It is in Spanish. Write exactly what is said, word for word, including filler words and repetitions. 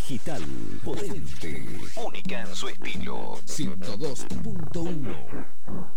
digital, potente, única en su estilo. ciento dos punto uno